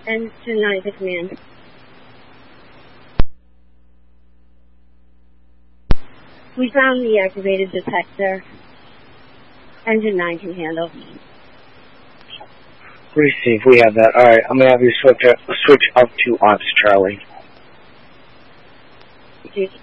And deny the command. We found the activated detector. Engine 9 can handle. Receive, we have that. Alright, I'm going to have you switch up to Ops Charlie. Okay.